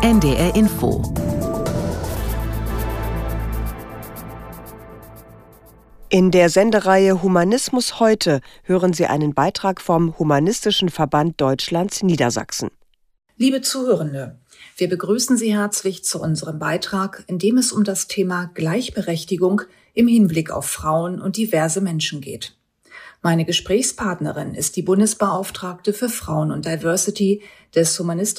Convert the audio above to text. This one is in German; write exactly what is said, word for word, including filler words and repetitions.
N D R Info. In der Sendereihe Humanismus heute hören Sie einen Beitrag vom Humanistischen Verband Deutschlands Niedersachsen. Liebe Zuhörende, wir begrüßen Sie herzlich zu unserem Beitrag, in dem es um das Thema Gleichberechtigung im Hinblick auf Frauen und diverse Menschen geht. Meine Gesprächspartnerin ist die Bundesbeauftragte für Frauen und Diversity des Humanistischen